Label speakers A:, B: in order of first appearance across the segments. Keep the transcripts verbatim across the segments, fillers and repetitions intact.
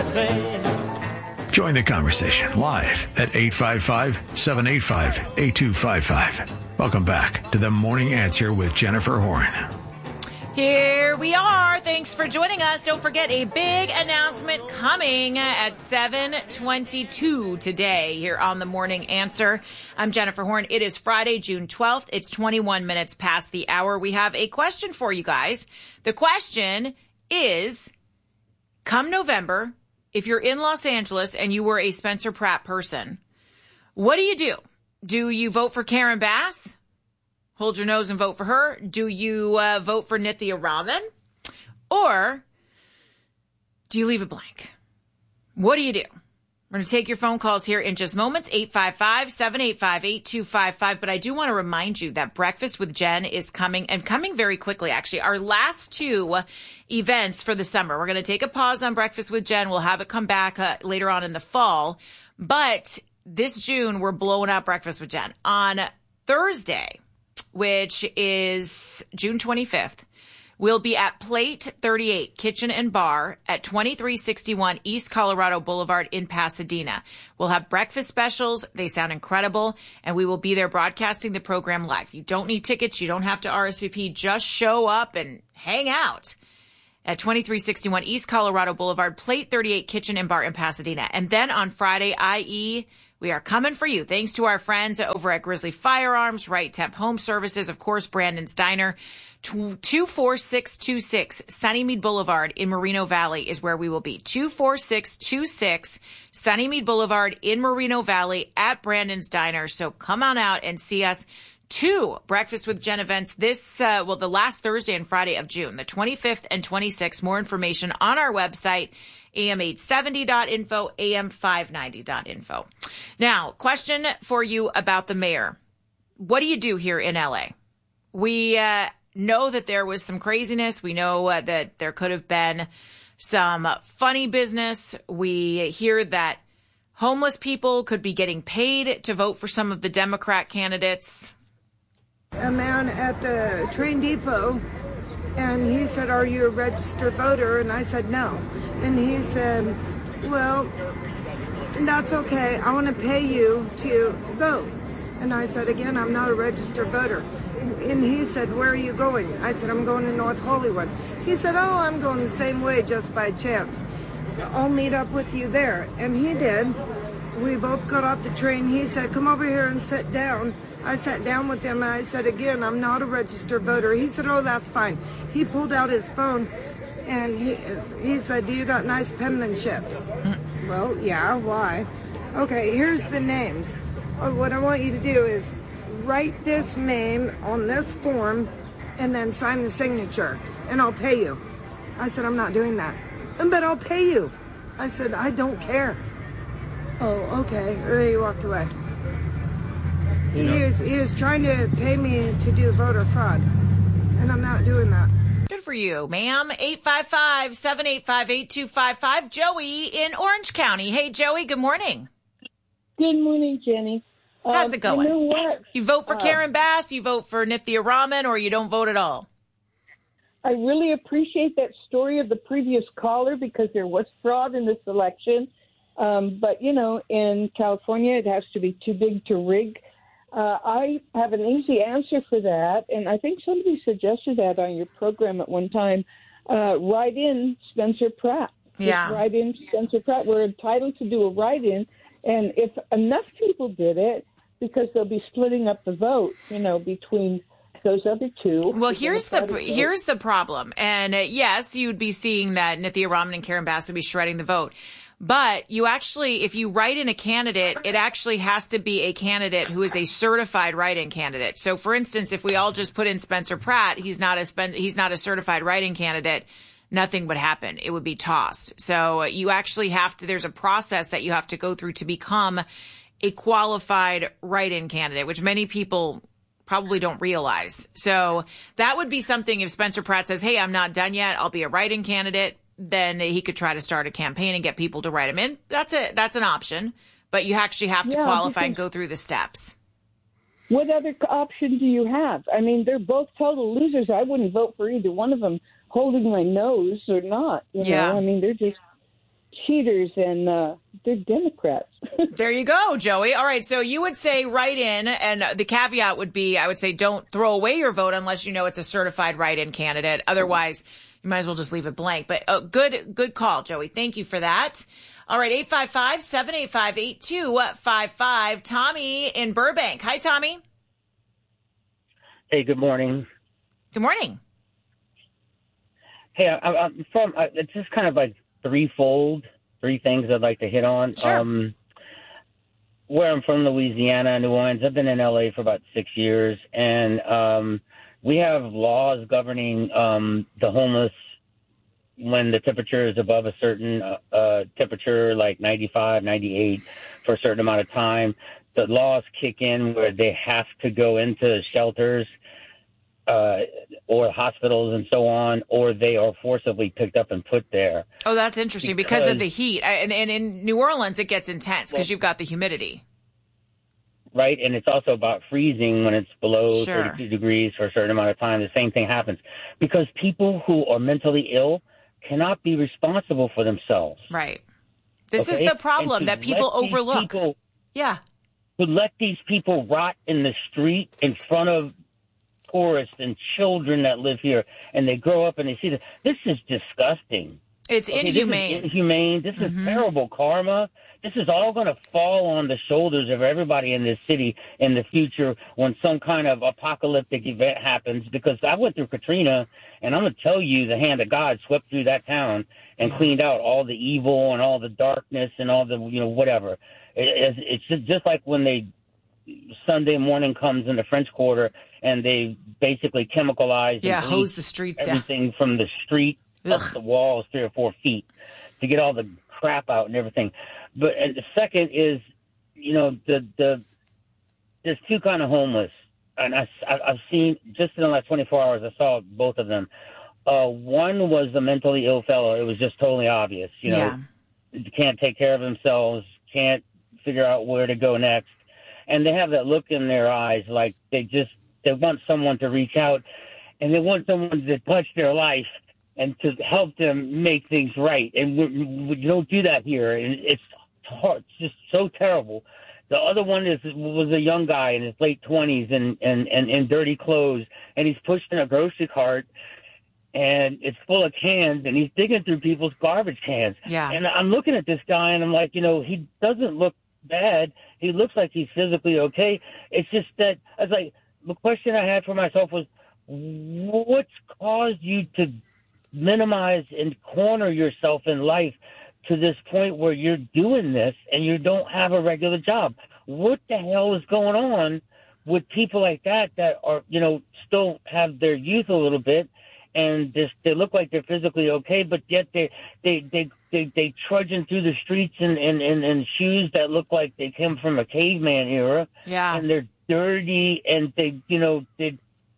A: Join the conversation live at eight five five, seven eight five, eight two five five. Welcome back to The Morning Answer with Jennifer Horn.
B: Here we are. Thanks for joining us. Don't forget a big announcement coming at seven twenty-two today here on The Morning Answer. I'm Jennifer Horn. It is Friday, June twelfth. It's twenty-one minutes past the hour. We have a question for you guys. The question is, come November, if you're in Los Angeles and you were a Spencer Pratt person, what do you do? Do you vote for Karen Bass? Hold your nose and vote for her. Do you uh, vote for Nithya Raman? Or do you leave it blank? What do you do? We're going to take your phone calls here in just moments, eight five five, seven eight five, eight two five five. But I do want to remind you that Breakfast with Jen is coming, and coming very quickly, actually. Our last two events for the summer. We're going to take a pause on Breakfast with Jen. We'll have it come back uh, later on in the fall. But this June, we're blowing up Breakfast with Jen. On Thursday, which is June twenty-fifth, we'll be at Plate thirty-eight Kitchen and Bar at twenty-three sixty-one East Colorado Boulevard in Pasadena. We'll have breakfast specials. They sound incredible. And we will be there broadcasting the program live. You don't need tickets. You don't have to R S V P. Just show up and hang out at twenty-three sixty-one East Colorado Boulevard, Plate thirty-eight Kitchen and Bar in Pasadena. And then on Friday, that is, we are coming for you. Thanks to our friends over at Grizzly Firearms, Right Temp Home Services, of course, Brandon's Diner. two four six two six Sunnymead Boulevard in Moreno Valley is where we will be. two four six two six Sunnymead Boulevard in Moreno Valley at Brandon's Diner. So come on out and see us. Two Breakfast with Jen events this, uh, well, the last Thursday and Friday of June, the twenty-fifth and twenty-sixth. More information on our website, A M eight seventy dot info, A M five ninety dot info. Now, question for you about the mayor. What do you do here in L A? We uh, know that there was some craziness. We know uh, that there could have been some funny business. We hear that homeless people could be getting paid to vote for some of the Democrat candidates.
C: A man at the train depot, and he said, "Are you a registered voter?" And I said, "No." And he said, "Well, that's okay. I want to pay you to vote." And I said, "Again, I'm not a registered voter." And he said, "Where are you going?" I said, "I'm going to North Hollywood." He said, "Oh, I'm going the same way just by chance. I'll meet up with you there." And he did. We both got off the train. He said, "Come over here and sit down." I sat down with him and I said, "Again, I'm not a registered voter." He said, "Oh, that's fine." He pulled out his phone and he he said, "Do you got nice penmanship?" Mm. Well, yeah, why? "Okay, here's the names. Oh, what I want you to do is write this name on this form and then sign the signature and I'll pay you." I said, "I'm not doing that." "But I'll pay you." I said, "I don't care." "Oh, okay." Then he walked away. He is, he is trying to pay me to do voter fraud, and I'm not doing that.
B: Good for you, ma'am. eight five five, seven eight five, eight two five five. Joey in Orange County. Hey, Joey, good morning.
D: Good morning, Jenny.
B: How's
D: um,
B: it going?
D: You know what?
B: You vote for
D: uh,
B: Karen Bass, you vote for Nithya Raman, or you don't vote at all?
D: I really appreciate that story of the previous caller because there was fraud in this election. Um, but, you know, in California, it has to be too big to rig. Uh, I have an easy answer for that, and I think somebody suggested that on your program at one time. Uh, write in Spencer Pratt.
B: Yeah.
D: Just write in Spencer Pratt. We're entitled to do a write-in, and if enough people did it, because they'll be splitting up the vote, you know, between those other two.
B: Well, here's the
D: vote.
B: here's the problem. And uh, yes, you'd be seeing that Nithya Raman and Karen Bass would be shredding the vote. But you actually, if you write in a candidate, it actually has to be a candidate who is a certified write-in candidate. So, for instance, if we all just put in Spencer Pratt, he's not a spen- he's not a certified write-in candidate. Nothing would happen. It would be tossed. So you actually have to. There's a process that you have to go through to become a qualified write-in candidate, which many people probably don't realize. So that would be something if Spencer Pratt says, "Hey, I'm not done yet. I'll be a write-in candidate." Then he could try to start a campaign and get people to write him in. That's a that's an option, but you actually have to
D: yeah,
B: qualify and go through the steps.
D: What other option do you have? I mean, they're both total losers. I wouldn't vote for either one of them, holding my nose or not. You
B: yeah.
D: know, I mean, they're just cheaters, and uh, they're Democrats.
B: There you go, Joey. All right, so you would say write-in, and the caveat would be, I would say, don't throw away your vote unless you know it's a certified write-in candidate. Otherwise, you might as well just leave it blank. But uh, good, good call, Joey. Thank you for that. All right, eight five five, seven eight five, eight two five five. Tommy in Burbank. Hi, Tommy.
E: Hey, good morning.
B: Good morning.
E: Hey, I, I'm from, I, it's just kind of like threefold, three things I'd like to hit on.
B: Sure.
E: Um, where I'm from, Louisiana, New Orleans, I've been in L A for about six years, and um, we have laws governing um, the homeless when the temperature is above a certain uh, uh, temperature, like ninety-five, ninety-eight, for a certain amount of time. The laws kick in where they have to go into shelters uh, or hospitals and so on, or they are forcibly picked up and put there.
B: Oh, that's interesting because, because of the heat. And, and in New Orleans, it gets intense because well, you've got the humidity.
E: Right, and it's also about freezing when it's below
B: sure.
E: thirty-two degrees for a certain amount of time. The same thing happens because people who are mentally ill cannot be responsible for themselves.
B: Right. This
E: okay?
B: is the problem that people overlook.
E: People,
B: yeah.
E: To let these people rot in the street in front of tourists and children that live here, and they grow up and they see this. This is disgusting.
B: It's
E: okay,
B: inhumane.
E: This is inhumane. This
B: mm-hmm.
E: is terrible karma. This is all going to fall on the shoulders of everybody in this city in the future when some kind of apocalyptic event happens. Because I went through Katrina, and I'm going to tell you, the hand of God swept through that town and cleaned out all the evil and all the darkness and all the, you know, whatever. It, it's just, just like when they Sunday morning comes in the French Quarter and they basically chemicalize
B: yeah,
E: and
B: hose the streets,
E: everything
B: yeah.
E: from the street
B: Ugh.
E: up the walls three or four feet to get all the crap out and everything. But and the second is, you know, the the there's two kind of homeless, and I, I've seen just in the last twenty-four hours I saw both of them. Uh, one was a mentally ill fellow. It was just totally obvious, you know,
B: yeah.
E: can't take care of themselves, can't figure out where to go next, and they have that look in their eyes like they just they want someone to reach out, and they want someone to touch their life and to help them make things right. And we, we don't do that here, and it's hard. It's just so terrible. The other one is was a young guy in his late twenties and and and in dirty clothes, and he's pushing a grocery cart, and it's full of cans, and he's digging through people's garbage cans.
B: Yeah.
E: And I'm looking at this guy, and I'm like, you know, he doesn't look bad. He looks like he's physically okay. It's just that I was like, the question I had for myself was, what's caused you to minimize and corner yourself in life to this point where you're doing this and you don't have a regular job? What the hell is going on with people like that that are, you know, still have their youth a little bit and just, they look like they're physically okay, but yet they they they they, they trudging through the streets in, in, in, in shoes that look like they came from a caveman era.
B: Yeah.
E: And they're dirty and they, you know, they,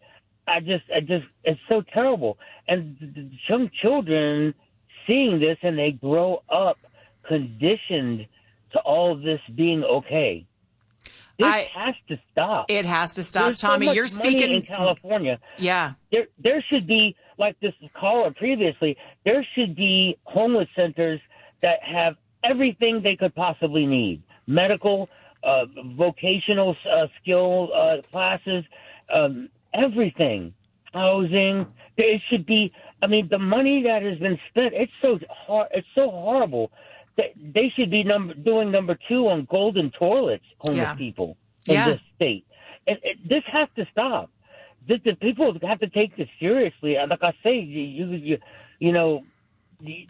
E: I just, I just, it's so terrible. And some children seeing this and they grow up conditioned to all of this being okay. This
B: I,
E: has to stop.
B: It has to stop.
E: There's
B: Tommy,
E: so much
B: you're speaking
E: money in California.
B: Yeah.
E: There, there should be, like this caller previously, there should be homeless centers that have everything they could possibly need. Medical, uh, vocational uh, skill uh, classes, um, everything, housing. It should be. I mean, the money that has been spent, it's so hard. It's so horrible. That they should be number doing number two on golden toilets, homeless
B: yeah.
E: people in
B: yeah.
E: this state. And, and this has to stop. The, the people have to take this seriously. Like I say, you you you know, the,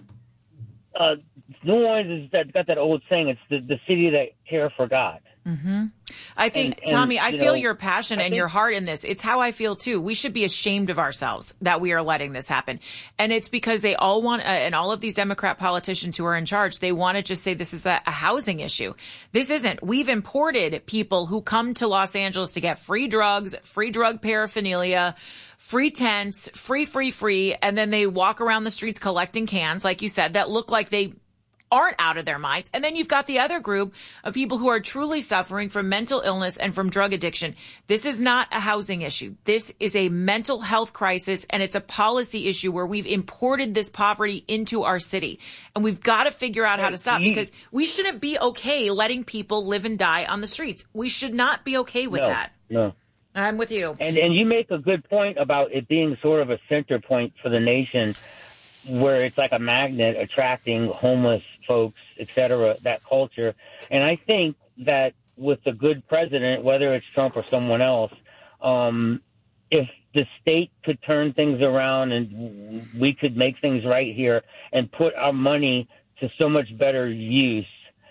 E: uh, New Orleans is that, got that old saying. It's the, the city that care forgot.
B: Mm-hmm. I think,
E: and, and,
B: Tommy, I
E: you
B: feel
E: know,
B: your passion
E: I
B: and
E: think,
B: your heart in this. It's how I feel too. We should be ashamed of ourselves that we are letting this happen. And it's because they all want, uh, and all of these Democrat politicians who are in charge, they want to just say this is a, a housing issue. This isn't. We've imported people who come to Los Angeles to get free drugs, free drug paraphernalia, free tents, free, free, free. And then they walk around the streets collecting cans, like you said, that look like they aren't out of their minds. And then you've got the other group of people who are truly suffering from mental illness and from drug addiction. This is not a housing issue. This is a mental health crisis, and it's a policy issue where we've imported this poverty into our city. And we've got to figure out how to stop, because we shouldn't be okay letting people live and die on the streets. We should not be okay with
E: no,
B: that.
E: No.
B: I'm with you.
E: And and you make a good point about it being sort of a center point for the nation, where it's like a magnet attracting homeless folks, et cetera, that culture. And I think that with the good president, whether it's Trump or someone else, um, if the state could turn things around and we could make things right here and put our money to so much better use,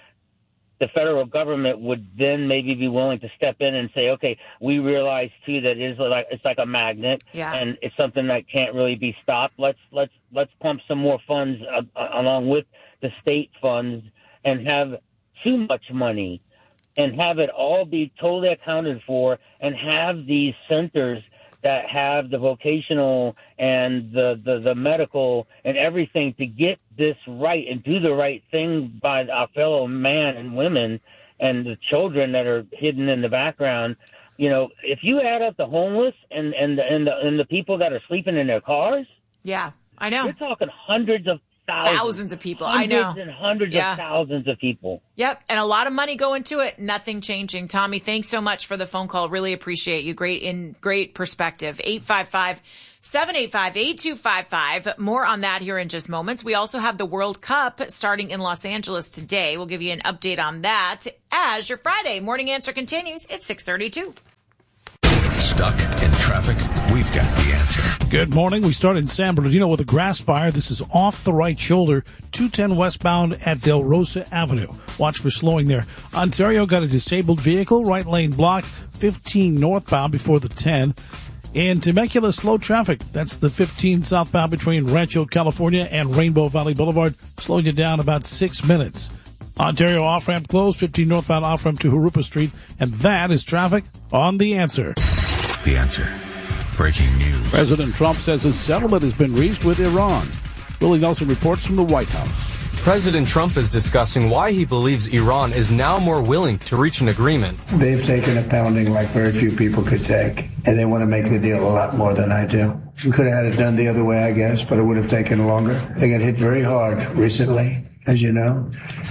E: the federal government would then maybe be willing to step in and say, okay, we realize too that it is like it's like a magnet,
B: yeah.
E: and it's something that can't really be stopped. Let's let's let's pump some more funds uh, along with the state funds and have too much money and have it all be totally accounted for, and have these centers that have the vocational and the, the, the medical and everything to get this right and do the right thing by our fellow man and women and the children that are hidden in the background. You know, if you add up the homeless and, and, the, and, the, and the people that are sleeping in their cars.
B: Yeah, I know.
E: You're talking hundreds of thousands.
B: Thousands of people.
E: Hundreds
B: I know.
E: and hundreds
B: yeah.
E: of thousands of people.
B: Yep. And a lot of money going to it. Nothing changing. Tommy, thanks so much for the phone call. Really appreciate you. Great in great perspective. eight five five, seven eight five, eight two five five. More on that here in just moments. We also have the World Cup starting in Los Angeles today. We'll give you an update on that as your Friday Morning Answer continues. It's six thirty-two.
A: Stuck in traffic? We've got the answer.
F: Good morning. We start in San Bernardino with a grass fire. This is off the right shoulder, two ten westbound at Del Rosa Avenue. Watch for slowing there. Ontario got a disabled vehicle, right lane blocked, fifteen northbound before the ten. In Temecula, slow traffic. That's the fifteen southbound between Rancho, California and Rainbow Valley Boulevard, slowing you down about six minutes. Ontario off-ramp closed, fifteen northbound off-ramp to Harupa Street. And that is traffic on The Answer.
A: The Answer. Breaking news.
F: President Trump says a settlement has been reached with Iran. Willie Nelson reports from the White House.
G: President Trump is discussing why he believes Iran is now more willing to reach an agreement.
H: They've taken a pounding like very few people could take, and they want to make the deal a lot more than I do. We could have had it done the other way, I guess, but it would have taken longer. They got hit very hard recently, as you know,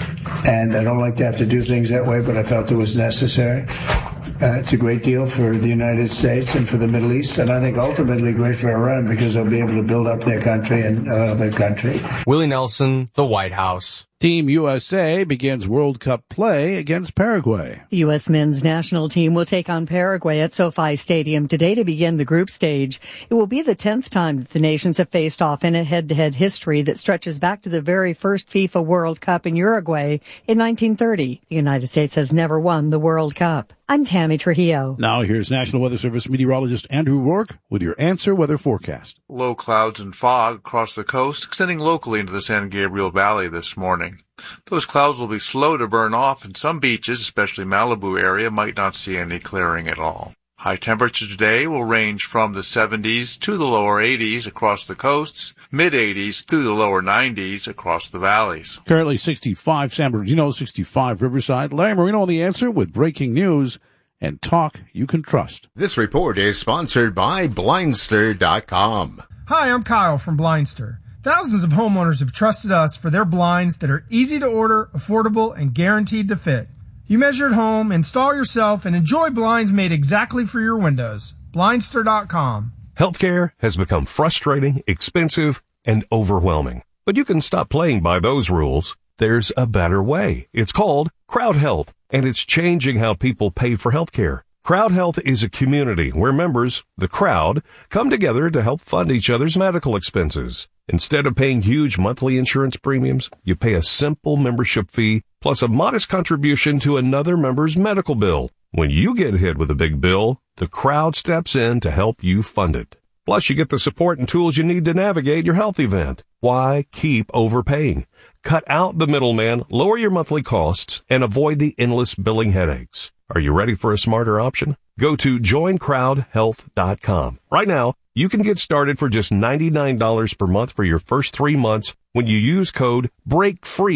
H: and I don't like to have to do things that way, but I felt it was necessary. Uh, it's a great deal for the United States and for the Middle East, and I think ultimately great for Iran because they'll be able to build up their country and uh, their country.
G: Willie Nelson, the White House.
F: Team U S A begins World Cup play against Paraguay.
I: The U S men's national team will take on Paraguay at SoFi Stadium today to begin the group stage. It will be the tenth time that the nations have faced off in a head-to-head history that stretches back to the very first FIFA World Cup in Uruguay in nineteen thirty. The United States has never won the World Cup. I'm Tammy Trujillo.
F: Now here's National Weather Service meteorologist Andrew Rourke with your Answer Weather Forecast.
J: Low clouds and fog across the coast, extending locally into the San Gabriel Valley this morning. Those clouds will be slow to burn off, and some beaches, especially Malibu area, might not see any clearing at all. High temperatures today will range from the seventies to the lower eighties across the coasts, mid-eighties through the lower nineties across the valleys.
F: Currently sixty-five San Bernardino, sixty-five Riverside. Larry Marino on The Answer with breaking news and talk you can trust.
K: This report is sponsored by Blindster dot com.
L: Hi, I'm Kyle from Blindster. Thousands of homeowners have trusted us for their blinds that are easy to order, affordable, and guaranteed to fit. You measure at home, install yourself, and enjoy blinds made exactly for your windows. Blindster dot com.
M: Healthcare has become frustrating, expensive, and overwhelming. But you can stop playing by those rules. There's a better way. It's called Crowd Health, and it's changing how people pay for healthcare. Crowd Health is a community where members, the crowd, come together to help fund each other's medical expenses. Instead of paying huge monthly insurance premiums, you pay a simple membership fee plus a modest contribution to another member's medical bill. When you get hit with a big bill, the crowd steps in to help you fund it. Plus, you get the support and tools you need to navigate your health event. Why keep overpaying? Cut out the middleman, lower your monthly costs, and avoid the endless billing headaches. Are you ready for a smarter option? Go to join crowd health dot com. Right now, you can get started for just ninety-nine dollars per month for your first three months when you use code BREAKFREE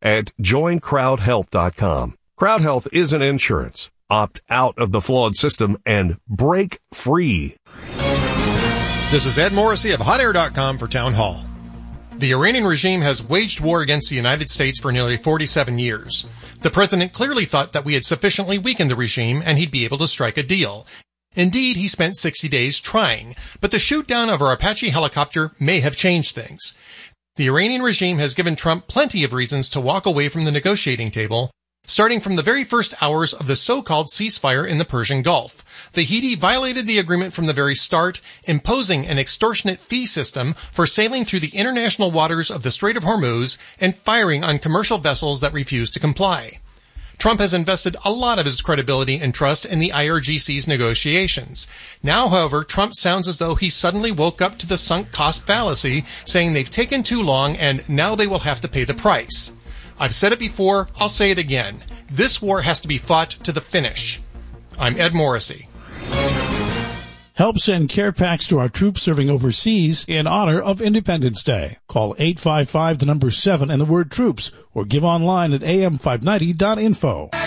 M: at join crowd health dot com. Crowd Health isn't insurance. Opt out of the flawed system and break free.
N: This is Ed Morrissey of hot air dot com for Town Hall. The Iranian regime has waged war against the United States for nearly forty-seven years. The president clearly thought that we had sufficiently weakened the regime and he'd be able to strike a deal. Indeed, he spent sixty days trying, but the shoot down of our Apache helicopter may have changed things. The Iranian regime has given Trump plenty of reasons to walk away from the negotiating table, starting from the very first hours of the so-called ceasefire in the Persian Gulf. The Houthi violated the agreement from the very start, imposing an extortionate fee system for sailing through the international waters of the Strait of Hormuz and firing on commercial vessels that refused to comply. Trump has invested a lot of his credibility and trust in the I R G C's negotiations. Now, however, Trump sounds as though he suddenly woke up to the sunk cost fallacy, saying they've taken too long and now they will have to pay the price. I've said it before, I'll say it again. This war has to be fought to the finish. I'm Ed Morrissey.
F: Help send care packs to our troops serving overseas in honor of Independence Day. Call eight five five, the number seven, and the word troops, or give online at a m five ninety dot info.